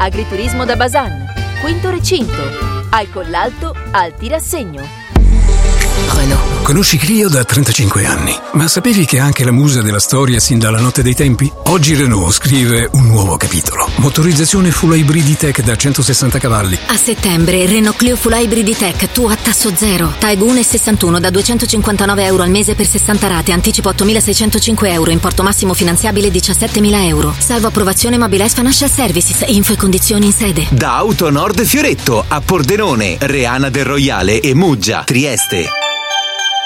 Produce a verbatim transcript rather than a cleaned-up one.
Agriturismo da Basan, Quinto Recinto, al Collalto, Alti Rassegno. Renault. Conosci Clio da trentacinque anni, ma sapevi che è anche la musa della storia sin dalla notte dei tempi? Oggi Renault scrive un nuovo capitolo. Motorizzazione full hybrid E-Tech da centosessanta cavalli. A settembre Renault Clio Full Hybrid E-Tech, tu a tasso zero. Tag uno e sessantuno da duecentocinquantanove euro al mese per sessanta rate, anticipo ottomilaseicentocinque euro, importo massimo finanziabile diciassettemila euro. Salvo approvazione Mobiles Financial Services, info e condizioni in sede. Da Auto Nord Fioretto a Pordenone, Reana del Royale e Muggia, Trieste.